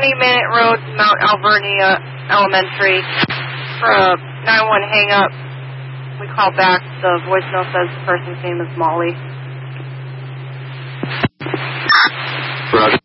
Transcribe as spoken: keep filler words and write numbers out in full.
twenty Minute Road, Mount Alvernia Elementary. For a nine one hang-up, we call back. The voicemail says the person's name is Molly. Roger.